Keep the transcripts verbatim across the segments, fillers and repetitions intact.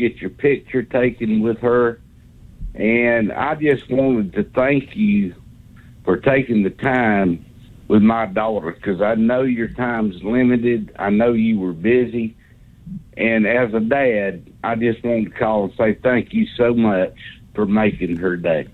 get your picture taken with her. And I just wanted to thank you for taking the time with my daughter, because I know your time's limited. I know you were busy. And as a dad, I just wanted to call and say thank you so much for making her day.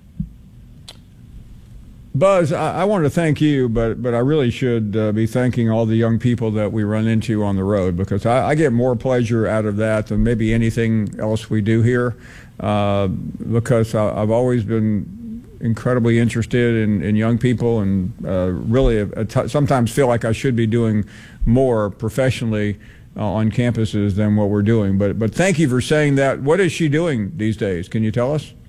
Buzz, I, I want to thank you, but but I really should uh, be thanking all the young people that we run into on the road, because I, I get more pleasure out of that than maybe anything else we do here, uh, because I, I've always been incredibly interested in, in young people, and uh, really a, a t- sometimes feel like I should be doing more professionally uh, on campuses than what we're doing. But but thank you for saying that. What is she doing these days? Can you tell us?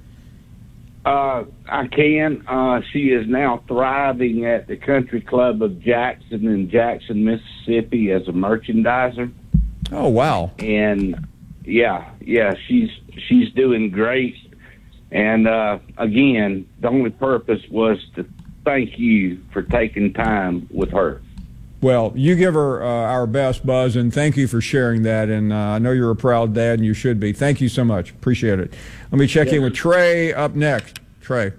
Uh, I can. Uh, she is now thriving at the Country Club of Jackson in Jackson, Mississippi as a merchandiser. Oh, wow. And yeah, yeah, she's, she's doing great. And, uh, again, the only purpose was to thank you for taking time with her. Well, you give her uh, our best, Buzz, and thank you for sharing that. And uh, I know you're a proud dad, and you should be. Thank you so much. Appreciate it. Let me check yes. in with Trey up next. Trey.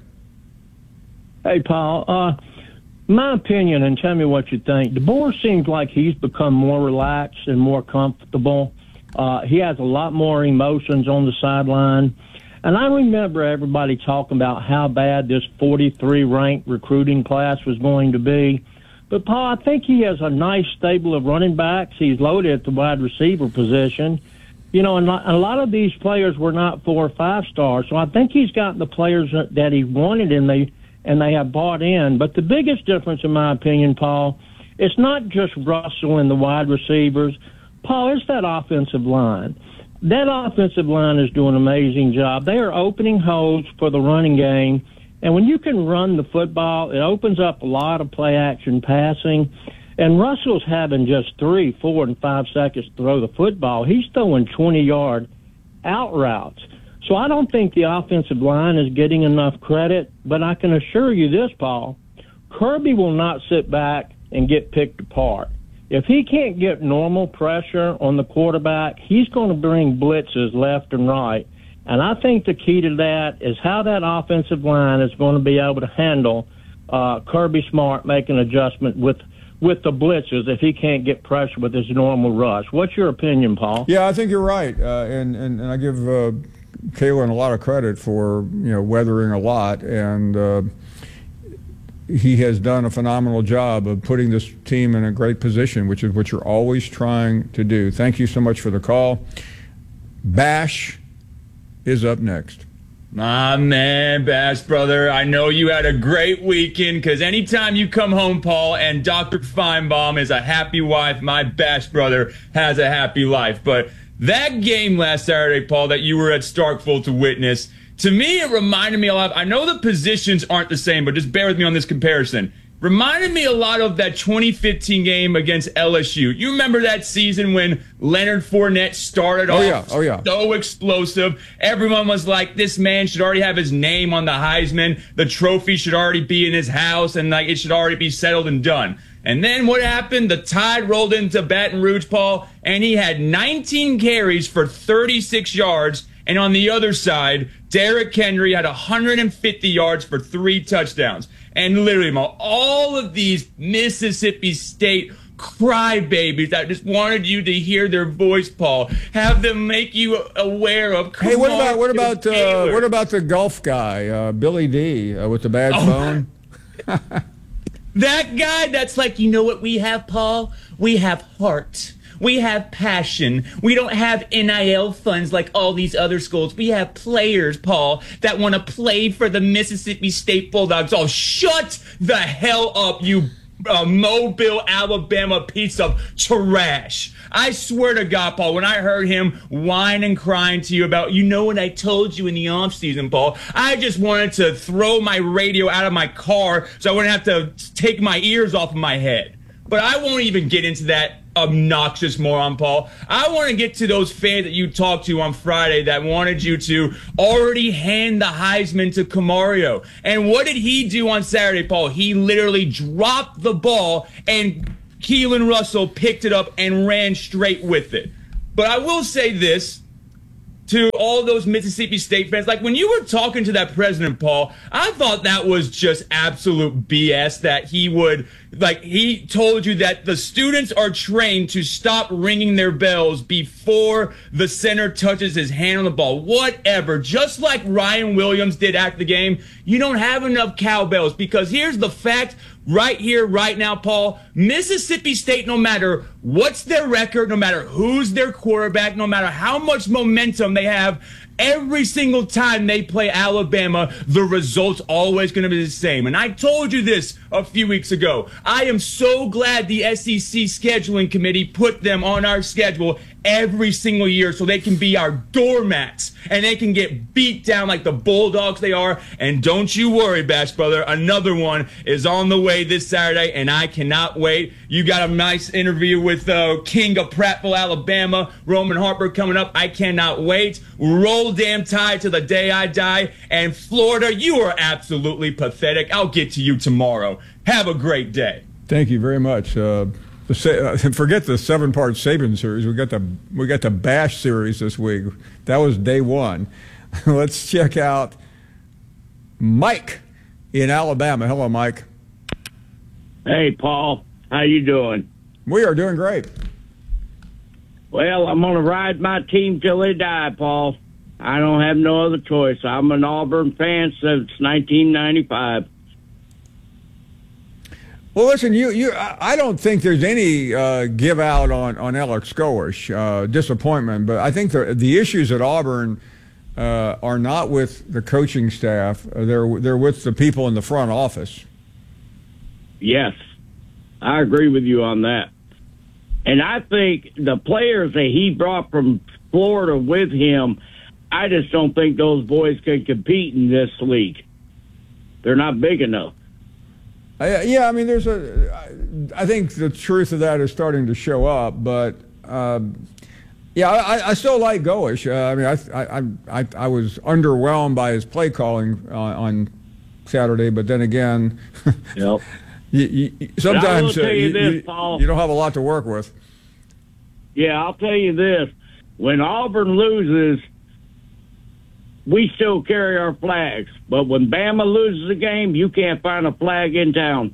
Hey, Paul. Uh, my opinion, and tell me what you think. DeBoer seems like he's become more relaxed and more comfortable. Uh, he has a lot more emotions on the sideline. And I remember everybody talking about how bad this forty-three ranked recruiting class was going to be. But, Paul, I think he has a nice stable of running backs. He's loaded at the wide receiver position. You know, and a lot of these players were not four or five stars. So I think he's gotten the players that he wanted, and they, and they have bought in. But the biggest difference, in my opinion, Paul, it's not just Russell and the wide receivers. Paul, it's that offensive line. That offensive line is doing an amazing job. They are opening holes for the running game. And when you can run the football, it opens up a lot of play-action passing. And Russell's having just three, four, and five seconds to throw the football. He's throwing twenty-yard out routes. So I don't think the offensive line is getting enough credit. But I can assure you this, Paul, Kirby will not sit back and get picked apart. If he can't get normal pressure on the quarterback, he's going to bring blitzes left and right. And I think the key to that is how that offensive line is going to be able to handle uh, Kirby Smart making an adjustment with with the blitzes if he can't get pressure with his normal rush. What's your opinion, Paul? Yeah, I think you're right. Uh, and, and, and I give uh, Kalen a lot of credit for, you know, weathering a lot. And uh, he has done a phenomenal job of putting this team in a great position, which is what you're always trying to do. Thank you so much for the call. Bash is up next. My man, Bash brother, I know you had a great weekend, because anytime you come home, Paul, and Doctor Feinbaum is a happy wife, my Bash brother has a happy life. But that game last Saturday, Paul, that you were at Starkville to witness, to me it reminded me a lot. I know the positions aren't the same, but just bear with me on this comparison. Reminded me a lot of that twenty fifteen game against L S U. You remember that season when Leonard Fournette started oh, off yeah. Oh, yeah. so explosive? Everyone was like, this man should already have his name on the Heisman. The trophy should already be in his house, and like it should already be settled and done. And then what happened? The Tide rolled into Baton Rouge, Paul, and he had nineteen carries for thirty-six yards. And on the other side, Derrick Henry had one hundred fifty yards for three touchdowns. And literally, all of these Mississippi State crybabies that just wanted you to hear their voice, Paul, have them make you aware of. Hey, what about what about uh, what about the golf guy, uh, Billy D, uh, with the bad oh. phone? That guy, that's like, you know what we have, Paul? We have heart. We have passion. We don't have N I L funds like all these other schools. We have players, Paul, that want to play for the Mississippi State Bulldogs. Oh, shut the hell up, you uh, Mobile, Alabama piece of trash. I swear to God, Paul, when I heard him whine and crying to you about, you know what I told you in the offseason, Paul, I just wanted to throw my radio out of my car so I wouldn't have to take my ears off of my head. But I won't even get into that obnoxious moron, Paul. I want to get to those fans that you talked to on Friday that wanted you to already hand the Heisman to Camario. And what did he do on Saturday, Paul? He literally dropped the ball, and Keelan Russell picked it up and ran straight with it. But I will say this. to all those Mississippi State fans. Like, when you were talking to that president, Paul, I thought that was just absolute B S, that he would, like, he told you that the students are trained to stop ringing their bells before the center touches his hand on the ball. Whatever. Just like Ryan Williams did after the game, you don't have enough cowbells, because here's the fact right here, right now, Paul. Mississippi State, no matter what's their record, no matter who's their quarterback, no matter how much momentum they have, every single time they play Alabama, the result's always going to be the same. And I told you this a few weeks ago. I am so glad the S E C scheduling committee put them on our schedule every single year so they can be our doormats and they can get beat down like the Bulldogs they are. And don't you worry, Bash Brother, another one is on the way this Saturday, and I cannot wait. You got a nice interview with uh, King of Prattville, Alabama, Roman Harper, coming up. I cannot wait. Roll damn Tide to the day I die. And Florida, you are absolutely pathetic. I'll get to you tomorrow. Have a great day. Thank you very much. Uh, the, forget the seven-part Saban series. We got the we got the Bash series this week. That was day one. Let's check out Mike in Alabama. Hello, Mike. Hey, Paul. How you doing? We are doing great. Well, I'm going to ride my team till they die, Paul. I don't have no other choice. I'm an Auburn fan since nineteen ninety-five. Well, listen, you, you, I don't think there's any uh, give out on, on Alex Golesh, uh, disappointment, but I think the, the issues at Auburn uh, are not with the coaching staff. They're, they're with the people in the front office. Yes, I agree with you on that. And I think the players that he brought from Florida with him, I just don't think those boys can compete in this league. They're not big enough. Uh, yeah, I mean, there's a. I think the truth of that is starting to show up, but um, yeah, I, I still like Golesh. Uh, I mean, I, I I I was underwhelmed by his play calling on, on Saturday, but then again, yep. you, you, sometimes uh, you, you, this, you, Paul. you don't have a lot to work with. Yeah, I'll tell you this: when Auburn loses, we still carry our flags. But when Bama loses a game, you can't find a flag in town.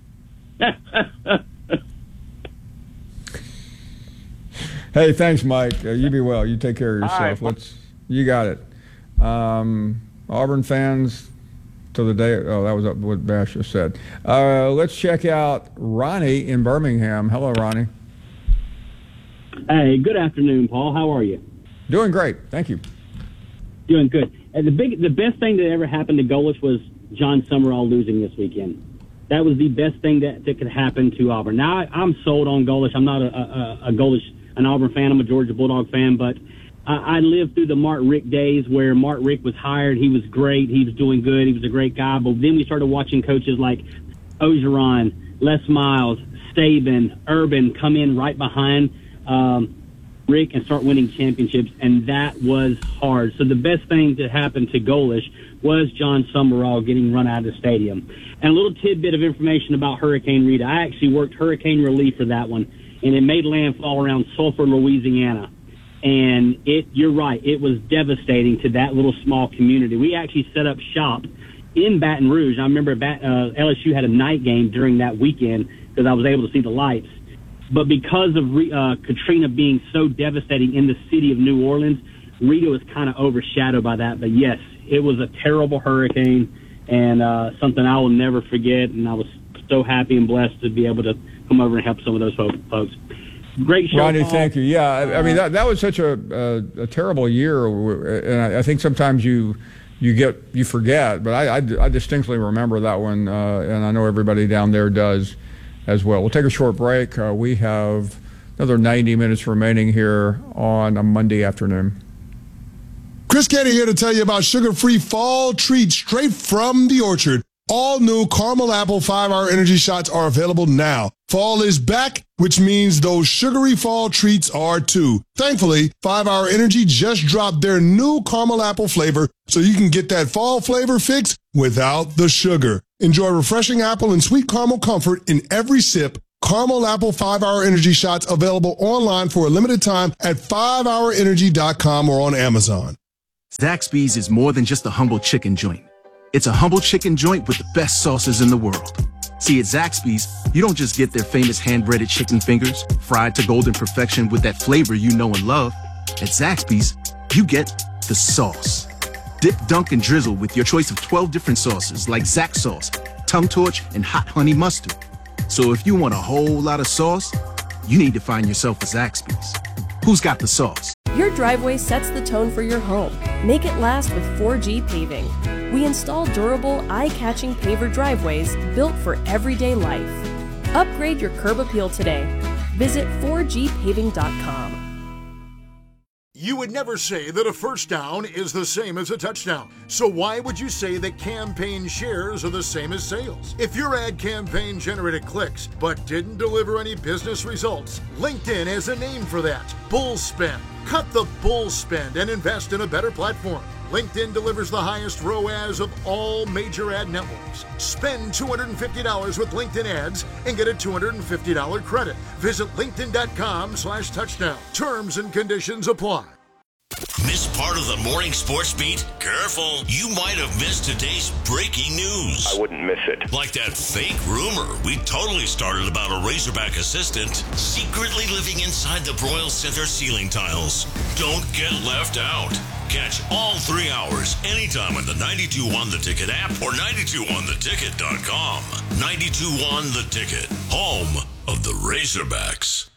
Hey, thanks, Mike. Uh, you be well. You take care of yourself. Right. Let's. You got it. Um, Auburn fans to the day. Oh, that was what Bash just said. Uh, let's check out Ronnie in Birmingham. Hello, Ronnie. Hey, good afternoon, Paul. How are you? Doing great. Thank you. Doing good. And the big, the best thing that ever happened to Golesh was John Summerall losing this weekend. That was the best thing that, that could happen to Auburn. Now, I, I'm sold on Golesh. I'm not a, a, a Golesh, an Auburn fan. I'm a Georgia Bulldog fan, but I, I lived through the Mark Richt days where Mark Richt was hired. He was great. He was doing good. He was a great guy. But then we started watching coaches like Ogeron, Les Miles, Saban, Urban come in right behind um, Rick and start winning championships, and that was hard. So the best thing to happen to Golesh was John Summerall getting run out of the stadium. And a little tidbit of information about Hurricane Rita. I actually worked hurricane relief for that one, and it made landfall around Sulphur, Louisiana. And it, you're right, it was devastating to that little small community. We actually set up shop in Baton Rouge. I remember Bat, uh, L S U had a night game during that weekend because I was able to see the lights. But because of uh, Katrina being so devastating in the city of New Orleans, Rita was kind of overshadowed by that. But, yes, it was a terrible hurricane and uh, something I will never forget. And I was so happy and blessed to be able to come over and help some of those folks. Great show, Ronnie, Paul. thank you. Yeah, I, I mean, that, that was such a, a, a terrible year. And I, I think sometimes you you get you forget. But I, I, I distinctly remember that one, uh, and I know everybody down there does as well. We'll take a short break. Uh, we have another ninety minutes remaining here on a Monday afternoon. Chris Canty here to tell you about sugar-free fall treats straight from the orchard. All new caramel apple five-hour energy shots are available now. Fall is back, which means those sugary fall treats are too. Thankfully, five-hour Energy just dropped their new caramel apple flavor so you can get that fall flavor fix without the sugar. Enjoy refreshing apple and sweet caramel comfort in every sip. Caramel Apple five-hour Energy shots available online for a limited time at five hour energy dot com or on Amazon. Zaxby's is more than just a humble chicken joint. It's a humble chicken joint with the best sauces in the world. See, at Zaxby's, you don't just get their famous hand-breaded chicken fingers, fried to golden perfection with that flavor you know and love. At Zaxby's, you get the sauce. Dip, dunk, and drizzle with your choice of twelve different sauces like Zax sauce, Tum Torch, and Hot Honey Mustard. So if you want a whole lot of sauce, you need to find yourself a Zaxby's. Who's got the sauce? Your driveway sets the tone for your home. Make it last with four G Paving. We install durable, eye-catching paver driveways built for everyday life. Upgrade your curb appeal today. Visit four G paving dot com. You would never say that a first down is the same as a touchdown. So why would you say that campaign shares are the same as sales? If your ad campaign generated clicks but didn't deliver any business results, LinkedIn has a name for that: bull spend. Cut the bull spend and invest in a better platform. LinkedIn delivers the highest R O A S of all major ad networks. Spend two hundred fifty dollars with LinkedIn ads and get a two hundred fifty dollars credit. Visit linkedin.com slash touchdown. Terms and conditions apply. Miss part of the morning sports beat? Careful. You might have missed today's breaking news. I wouldn't miss it. Like that fake rumor we totally started about a Razorback assistant secretly living inside the Broyles Center ceiling tiles. Don't get left out. Catch all three hours anytime on the ninety-two one The Ticket app or ninety-two one the ticket dot com. ninety-two one The Ticket, home of the Razorbacks.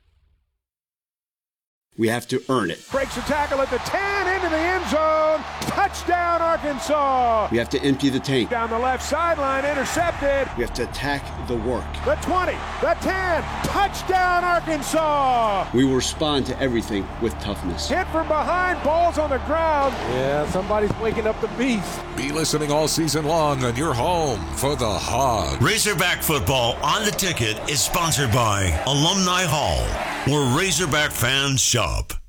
We have to earn it. Breaks a tackle at the ten, into the end zone. Touchdown, Arkansas. We have to empty the tank. Down the left sideline, intercepted. We have to attack the work. The twenty, the ten, touchdown, Arkansas. We will respond to everything with toughness. Hit from behind, ball's on the ground. Yeah, somebody's waking up the beast. Be listening all season long on your home for the Hogs. Razorback football on The Ticket is sponsored by Alumni Hall, where Razorback fans shop.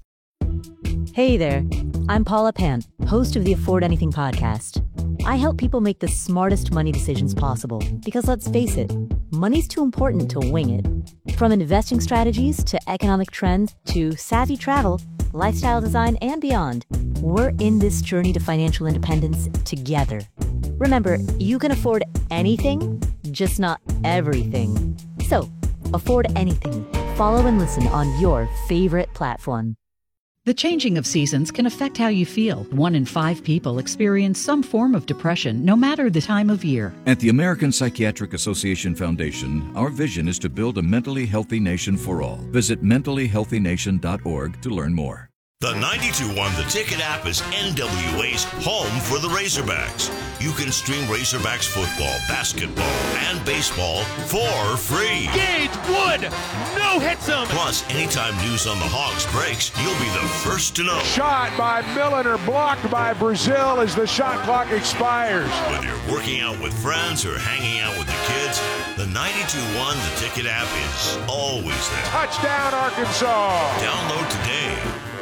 Hey there, I'm Paula Pant, host of the Afford Anything podcast. I help people make the smartest money decisions possible because, let's face it, money's too important to wing it. From investing strategies to economic trends to savvy travel, lifestyle design, and beyond, we're in this journey to financial independence together. Remember, you can afford anything, just not everything. So, afford anything. Follow and listen on your favorite platform. The changing of seasons can affect how you feel. One in five people experience some form of depression, no matter the time of year. At the American Psychiatric Association Foundation, our vision is to build a mentally healthy nation for all. Visit mentally healthy nation dot org to learn more. The ninety-two one The Ticket app is N W A's home for the Razorbacks. You can stream Razorbacks football, basketball, and baseball for free. Gage Wood, no hits him. Plus, anytime news on the Hogs breaks, you'll be the first to know. Shot by Milliner, blocked by Brazil as the shot clock expires. Whether you're working out with friends or hanging out with the kids, the ninety-two one The Ticket app is always there. Touchdown, Arkansas. Download today.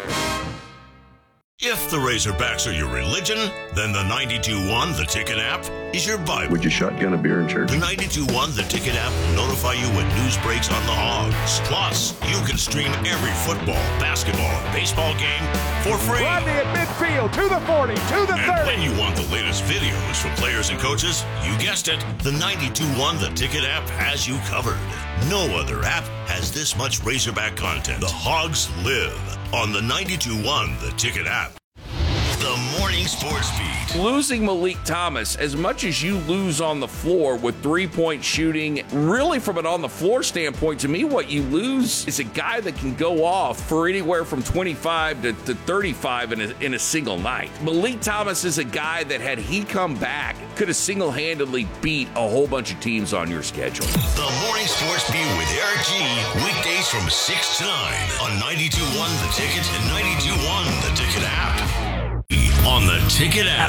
If the Razorbacks are your religion, then the ninety-two one The Ticket app is your Bible. Would you shotgun a beer in church? The ninety-two one The Ticket app will notify you when news breaks on the Hogs. Plus, you can stream every football, basketball, and baseball game for free. Rodney at midfield, to the forty, to the and thirty. When you want the latest videos from players and coaches, you guessed it, the ninety-two one The Ticket app has you covered. No other app has this much Razorback content. The Hogs live on the ninety-two one The Ticket app. The Morning Sports Beat. Losing Malik Thomas, as much as you lose on the floor with three-point shooting, really from an on-the-floor standpoint, to me what you lose is a guy that can go off for anywhere from twenty-five to, to thirty-five in a, in a single night. Malik Thomas is a guy that, had he come back, could have single-handedly beat a whole bunch of teams on your schedule. The Morning Sports Beat with Eric G. Weekdays from six to nine on ninety-two one The Ticket and ninety-two one The Ticket app. On the Ticket app.